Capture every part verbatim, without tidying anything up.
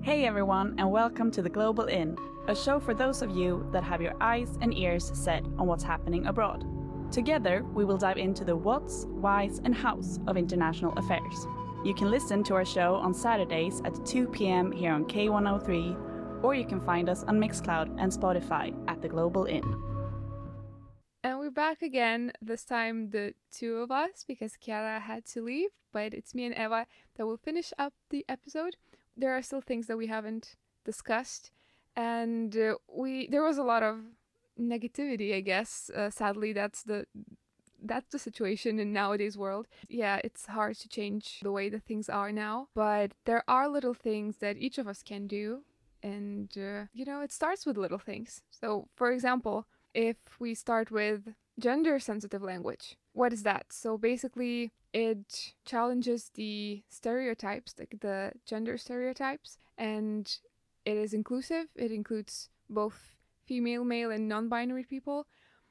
Hey everyone, and welcome to The Global In, a show for those of you that have your eyes and ears set on what's happening abroad. Together, we will dive into the what's, why's, and how's of international affairs. You can listen to our show on Saturdays at two p.m. here on K one oh three, or you can find us on Mixcloud and Spotify at The Global In. And we're back again, this time the two of us, because Chiara had to leave, but it's me and Eva that will finish up the episode. There are still things that we haven't discussed, and uh, we there was a lot of negativity, I guess. Uh, sadly, that's the that's the situation in nowadays world. Yeah, it's hard to change the way that things are now, but there are little things that each of us can do, and uh, you know, it starts with little things. So, for example, if we start with gender sensitive language, what is that? So basically, it challenges the stereotypes, like the gender stereotypes, and it is inclusive. It includes both female, male, and non-binary people.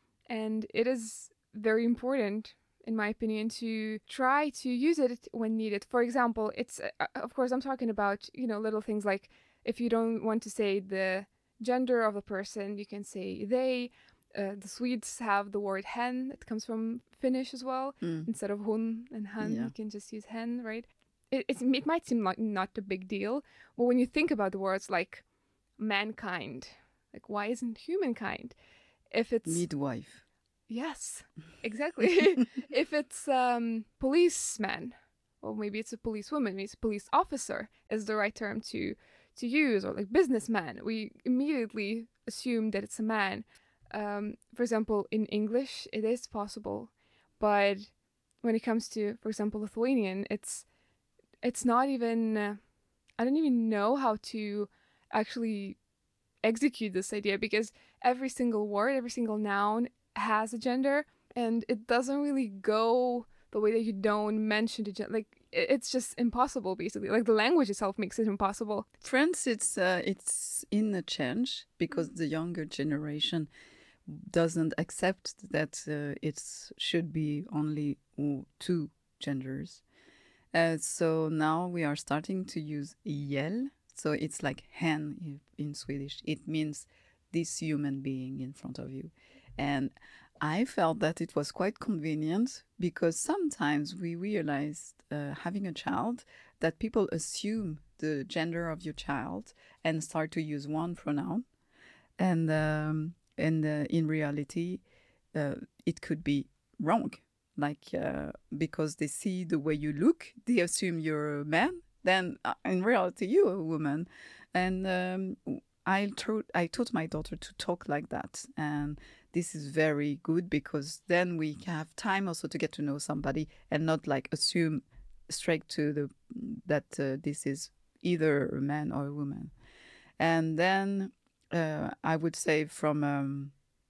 And it is very important, in my opinion, to try to use it when needed. For example, it's, uh, of course, I'm talking about, you know, little things like if you don't want to say the gender of a person, you can say they. Uh, the Swedes have the word hen. It comes from Finnish as well. Mm. Instead of hun and han, Yeah. you can just use hen, right? It, it's, it might seem like not a big deal, but when you think about the words like mankind, like why isn't humankind? If it's... Midwife. Yes, exactly. If it's um, policeman, or maybe it's a policewoman, maybe it's a police officer is the right term to, to use, or like businessman, we immediately assume that it's a man. Um, for example, in English, it is possible, but when it comes to, for example, Lithuanian, it's it's not even, uh, I don't even know how to actually execute this idea, because every single word, every single noun has a gender, and it doesn't really go the way that you don't mention the gender. Like, it's just impossible, basically. Like, the language itself makes it impossible. France, it's uh, it's in a change, because the younger generation doesn't accept that uh, it should be only two genders. Uh, so now we are starting to use ihjäl. So it's like hen in Swedish. It means this human being in front of you. And I felt that it was quite convenient, because sometimes we realized, uh, having a child, that people assume the gender of your child and start to use one pronoun. And um, And uh, in reality, uh, it could be wrong. Like, uh, because they see the way you look, they assume you're a man. Then, uh, in reality, you're a woman. And um, I, taught, I taught my daughter to talk like that. And this is very good, because then we have time also to get to know somebody and not like assume straight to the that uh, this is either a man or a woman. And then... Uh, I would say from um,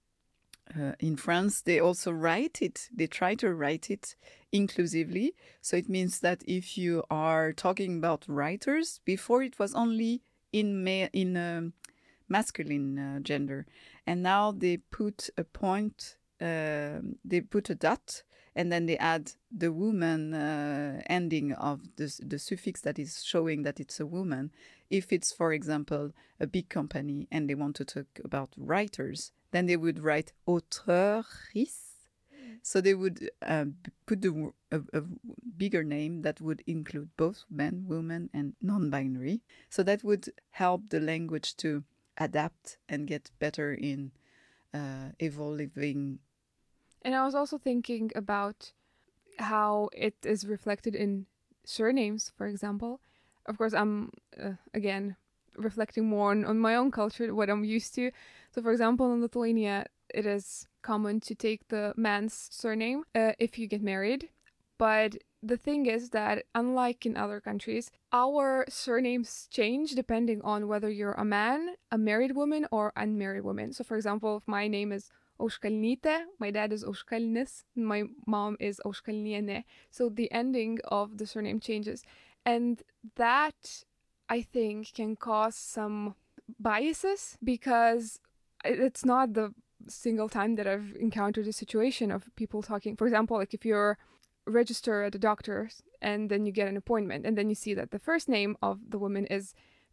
uh, in France, they also write it. They try to write it inclusively. So it means that if you are talking about writers, before it was only in ma- in um, masculine uh, gender, and now they put a point. Uh, they put a dot, and then they add the woman uh, ending of the, the suffix that is showing that it's a woman. If it's, for example, a big company and they want to talk about writers, then they would write auteurice. So they would uh, put the, a, a bigger name that would include both men, women, and non-binary. So that would help the language to adapt and get better in uh, evolving. And I was also thinking about how it is reflected in surnames, for example. Of course, I'm, uh, again, reflecting more on, on my own culture, what I'm used to. So, for example, in Lithuania, it is common to take the man's surname uh, if you get married. But the thing is that, unlike in other countries, our surnames change depending on whether you're a man, a married woman, or unmarried woman. So, for example, if my name is Oshkalnite, my dad is Oshkalnis, my mom is Oshkalniene. So the ending of the surname changes. And that, I think, can cause some biases, because it's not the single time that I've encountered a situation of people talking. For example, like if you're registered at a doctor and then you get an appointment and then you see that the first name of the woman is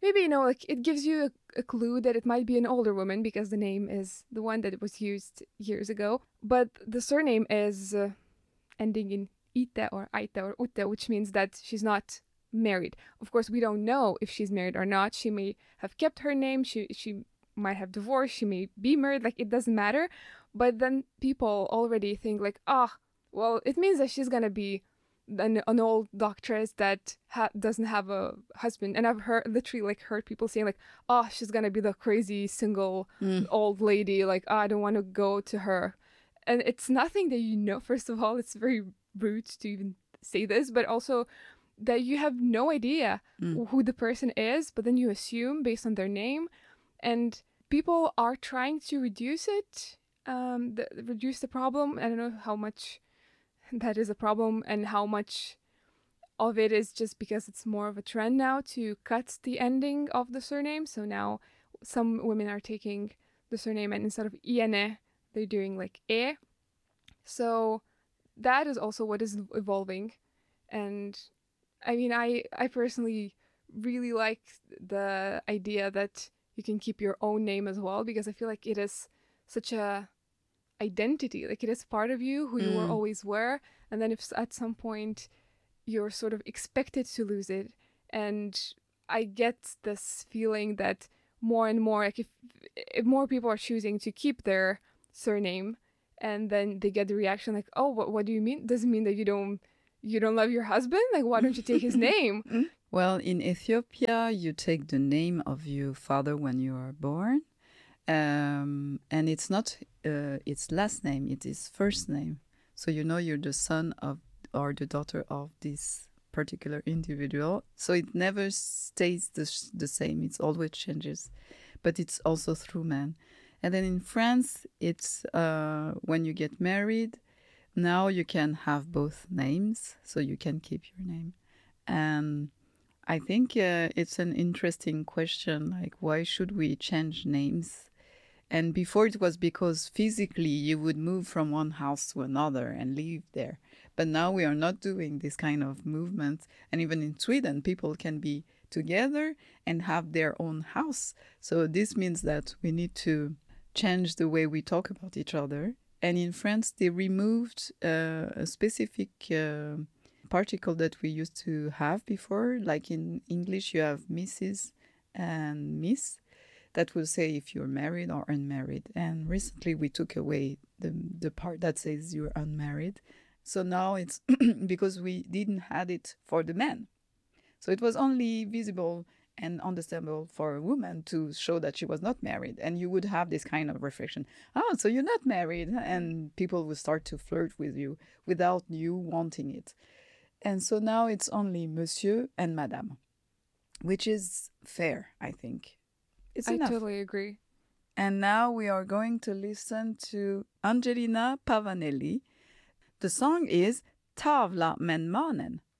maybe, you know, like it gives you a, a clue that it might be an older woman because the name is the one that was used years ago. But the surname is uh, ending in ite or aite or ute, which means that she's not married. Of course, we don't know if she's married or not. She may have kept her name. She she might have divorced. She may be married. Like, it doesn't matter. But then people already think like, ah, well, it means that she's gonna be an, an old doctress that ha- doesn't have a husband. And I've heard literally like heard people saying like, oh, she's gonna be the crazy single Mm. old lady. Like, oh, I don't want to go to her. And it's nothing that you know. First of all, it's very rude to even say this, but also that you have no idea Mm. who the person is, but then you assume based on their name. And people are trying to reduce it, um, the, reduce the problem. I don't know how much that is a problem and how much of it is just because it's more of a trend now to cut the ending of the surname. So now some women are taking the surname and instead of iene, they're doing like e. So that is also what is evolving. And I mean, I, I personally really like the idea that you can keep your own name as well, because I feel like it is such a identity. Like, it is part of you, who you were Mm. always were. And then if at some point you're sort of expected to lose it. And I get this feeling that more and more, like if, if more people are choosing to keep their surname, and then they get the reaction like, oh, what, what do you mean? Does it mean that you don't you don't love your husband? Like, why don't you take his name? Well, in Ethiopia, you take the name of your father when you are born. Um, and it's not uh, its last name, it is first name. So you know you're the son of or the daughter of this particular individual. So it never stays the, the same, it always changes. But it's also through man. And then in France, it's uh, when you get married, now you can have both names, so you can keep your name. And I think uh, it's an interesting question, like, why should we change names? And before it was because physically you would move from one house to another and live there. But now we are not doing this kind of movement. And even in Sweden, people can be together and have their own house. So this means that we need to change the way we talk about each other. And in France, they removed uh, a specific uh, particle that we used to have before. Like in English, you have Missus and Miss. That will say if you're married or unmarried. And recently we took away the the part that says you're unmarried. So now it's because we didn't have it for the men. So it was only visible and understandable for a woman to show that she was not married. And you would have this kind of reflection. Oh, so you're not married. And people will start to flirt with you without you wanting it. And so now it's only monsieur and madame, which is fair, I think. It's I enough. totally agree. And now we are going to listen to Angelina Pavanelli. The song is Tavla men mannen.